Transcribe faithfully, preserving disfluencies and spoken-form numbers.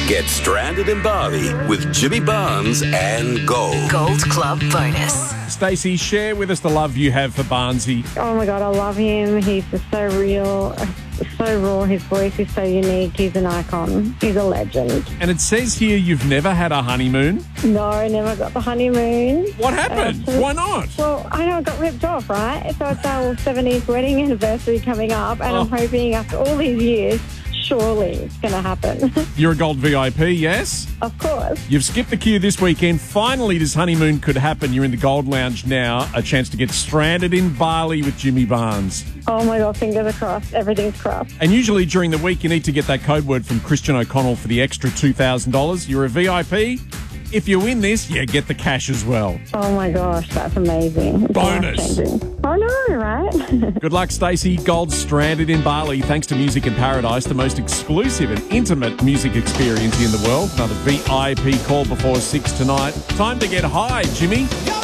Get stranded in Bali with Jimmy Barnes and Gold. Gold Club bonus. Stacey, share with us the love you have for Barnesy. Oh my God, I love him. He's just so real, so raw. His voice is so unique. He's an icon. He's a legend. And it says here you've never had a honeymoon. No, never got the honeymoon. What happened? Uh, so- Why not? Well, I know I got ripped off, right? So it's our seventieth wedding anniversary coming up, and Oh. I'm hoping after all these years, surely it's going to happen. You're a Gold V I P, yes? Of course. You've skipped the queue this weekend. Finally, this honeymoon could happen. You're in the Gold Lounge now. A chance to get stranded in Bali with Jimmy Barnes. Oh my God, fingers are crossed. Everything's crossed. And usually during the week, you need to get that code word from Christian O'Connell for the extra two thousand dollars. You're a V I P. If you win this, you get the cash as well. Oh my gosh, that's amazing. It's Bonus. life-changing. I know, right? Good luck, Stacey. Gold stranded in Bali thanks to Music in Paradise, the most exclusive and intimate music experience in the world. Another V I P call before six tonight. Time to get high, Jimmy.